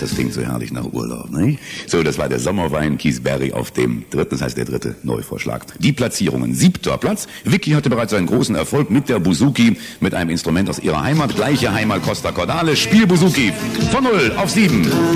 das klingt so herrlich nach Urlaub, nicht? So, das war der Sommerwein Kiesberry auf dem dritten, das heißt der dritte Neuvorschlag. Die Platzierungen: 7. Platz. Vicky hatte bereits einen großen Erfolg mit der Buzuki, mit einem Instrument aus ihrer Heimat. Gleiche Heimat Costa Cordale. Spiel Buzuki von 0 auf 7.